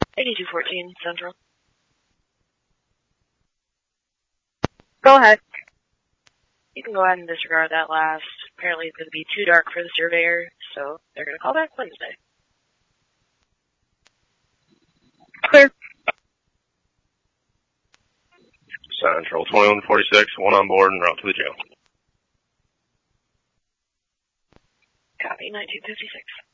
8214 Central. Go ahead. You can go ahead and disregard that last. Apparently it's going to be too dark for the surveyor, so they're going to call back Wednesday. Clear. Central 2146, one on board and route to the jail. Copy, 1956.